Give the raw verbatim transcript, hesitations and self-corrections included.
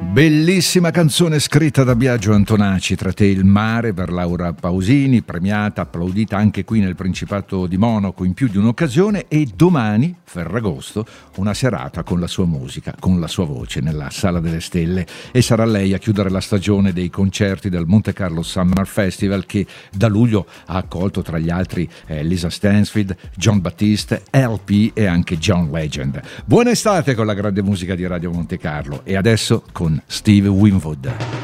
Bellissima canzone scritta da Biagio Antonacci, Tra te e il mare, per Laura Pausini, premiata, applaudita anche qui nel Principato di Monaco in più di un'occasione. E domani, Ferragosto, una serata con la sua musica, con la sua voce nella Sala delle Stelle, e sarà lei a chiudere la stagione dei concerti del Monte Carlo Summer Festival, che da luglio ha accolto tra gli altri eh, Lisa Stansfield, Jon Batiste, L P e anche John Legend. Buona estate con la grande musica di Radio Monte Carlo, e adesso con Steve Winwood.